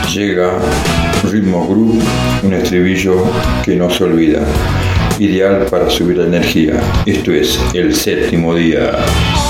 Llega ritmo groove, un estribillo que no se olvida, ideal para subir la energía. Esto es El Séptimo Día.